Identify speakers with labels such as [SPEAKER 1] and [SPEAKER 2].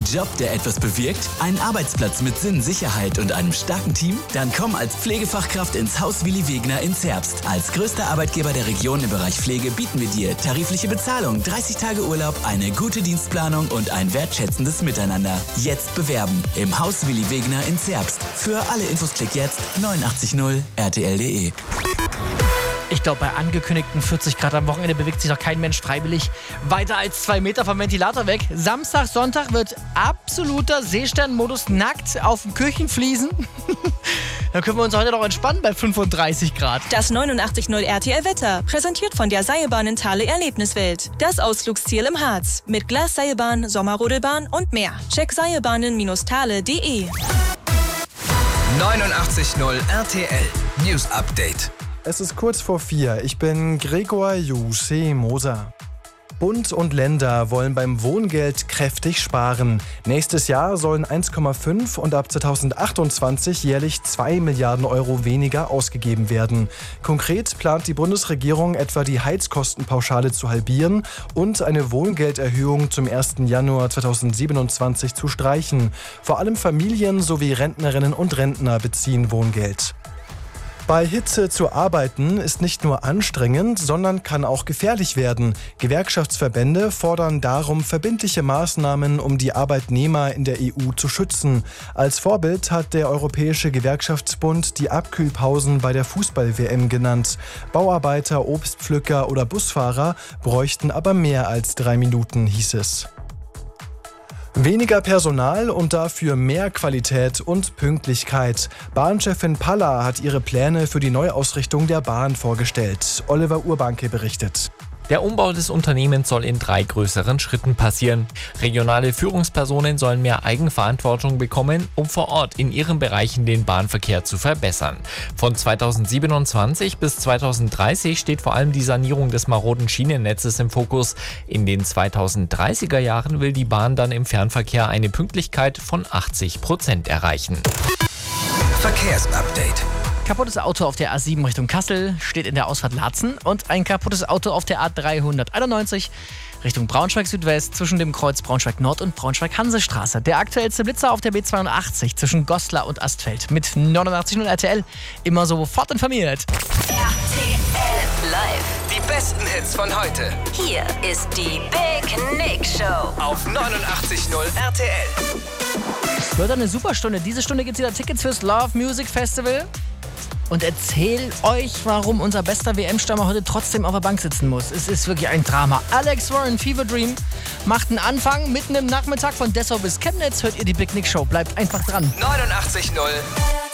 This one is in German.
[SPEAKER 1] Job, der etwas bewirkt? Einen Arbeitsplatz mit Sinn, Sicherheit und einem starken Team? Dann komm als Pflegefachkraft ins Haus Willi Wegner in Zerbst. Als größter Arbeitgeber der Region im Bereich Pflege bieten wir dir tarifliche Bezahlung, 30 Tage Urlaub, eine gute Dienstplanung und ein wertschätzendes Miteinander. Jetzt bewerben im Haus Willi Wegner in Zerbst. Für alle Infos klick jetzt 890 rtl.de.
[SPEAKER 2] Ich glaube, bei angekündigten 40 Grad am Wochenende bewegt sich doch kein Mensch freiwillig weiter als 2 Meter vom Ventilator weg. Samstag, Sonntag wird absoluter Seesternmodus nackt auf den Küchenfliesen. Dann können wir uns heute noch entspannen bei 35 Grad.
[SPEAKER 3] Das 89.0 RTL Wetter, präsentiert von der Seilbahn in Thale Erlebniswelt. Das Ausflugsziel im Harz. Mit Glasseilbahn, Sommerrodelbahn und mehr. Check seilbahnen-thale.de.
[SPEAKER 4] 89.0 RTL News Update.
[SPEAKER 5] Es ist kurz vor 4. Ich bin Gregor Jusé Moser. Bund und Länder wollen beim Wohngeld kräftig sparen. Nächstes Jahr sollen 1,5 und ab 2028 jährlich 2 Milliarden Euro weniger ausgegeben werden. Konkret plant die Bundesregierung etwa die Heizkostenpauschale zu halbieren und eine Wohngelderhöhung zum 1. Januar 2027 zu streichen. Vor allem Familien sowie Rentnerinnen und Rentner beziehen Wohngeld. Bei Hitze zu arbeiten ist nicht nur anstrengend, sondern kann auch gefährlich werden. Gewerkschaftsverbände fordern darum verbindliche Maßnahmen, um die Arbeitnehmer in der EU zu schützen. Als Vorbild hat der Europäische Gewerkschaftsbund die Abkühlpausen bei der Fußball-WM genannt. Bauarbeiter, Obstpflücker oder Busfahrer bräuchten aber mehr als 3 Minuten, hieß es. Weniger Personal und dafür mehr Qualität und Pünktlichkeit. Bahnchefin Palla hat ihre Pläne für die Neuausrichtung der Bahn vorgestellt. Oliver Urbanke berichtet.
[SPEAKER 6] Der Umbau des Unternehmens soll in 3 größeren Schritten passieren. Regionale Führungspersonen sollen mehr Eigenverantwortung bekommen, um vor Ort in ihren Bereichen den Bahnverkehr zu verbessern. Von 2027 bis 2030 steht vor allem die Sanierung des maroden Schienennetzes im Fokus. In den 2030er Jahren will die Bahn dann im Fernverkehr eine Pünktlichkeit von 80% erreichen.
[SPEAKER 4] Verkehrsupdate.
[SPEAKER 2] Kaputtes Auto auf der A7 Richtung Kassel steht in der Ausfahrt Laatzen und ein kaputtes Auto auf der A391 Richtung Braunschweig Südwest zwischen dem Kreuz Braunschweig Nord und Braunschweig Hansestraße. Der aktuellste Blitzer auf der B82 zwischen Goslar und Astfeld mit 89.0 RTL. Immer sofort informiert.
[SPEAKER 7] RTL Live.
[SPEAKER 4] Die besten Hits von heute.
[SPEAKER 7] Hier ist die Big Nick Show.
[SPEAKER 4] Auf 89.0 RTL.
[SPEAKER 2] Wird eine super Stunde. Diese Stunde gibt es wieder Tickets fürs Love Music Festival. Und erzähl euch, warum unser bester WM-Stürmer heute trotzdem auf der Bank sitzen muss. Es ist wirklich ein Drama. Alex Warren, Fever Dream, macht einen Anfang mitten im Nachmittag von Dessau bis Chemnitz. Hört ihr die Big Nick Show. Bleibt einfach dran.
[SPEAKER 4] 89.0